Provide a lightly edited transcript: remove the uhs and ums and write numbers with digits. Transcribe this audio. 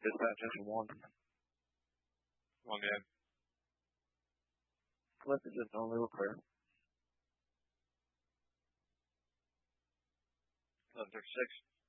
Dispatch engine 1. One game. Flip engine only will clear. 1136.